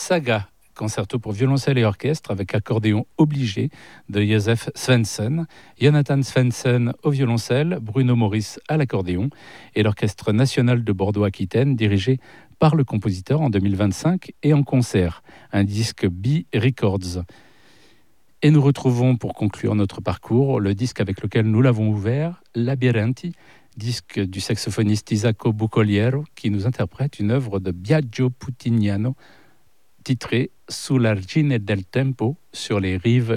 Saga, concerto pour violoncelle et orchestre avec accordéon obligé de Josef Svensson, Jonathan Svensson au violoncelle, Bruno Maurice à l'accordéon et l'Orchestre national de Bordeaux-Aquitaine dirigé par le compositeur en 2025 et en concert, un disque B Records. Et nous retrouvons pour conclure notre parcours le disque avec lequel nous l'avons ouvert, Labirinti, disque du saxophoniste Isacco Bucoliero qui nous interprète une œuvre de Biagio Puttiniano titrée Sull'argine del tempo, sur les rives